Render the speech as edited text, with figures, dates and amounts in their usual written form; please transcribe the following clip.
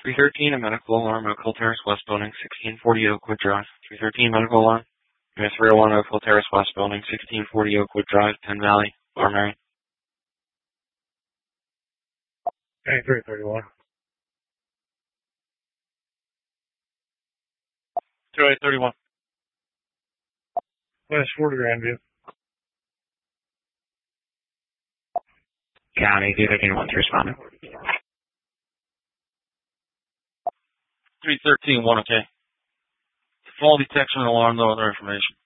313, a medical alarm, Oakville Terrace, West Building, 1640 Oakwood Drive. 313, medical alarm. Unit 301, Oakville Terrace, West Building, 1640 Oakwood Drive, Penn Valley, Armory. Okay, 331. 2831. West 40 Grandview. County, 213, responding. 313, 1 okay. Fall detection and alarm, no other information.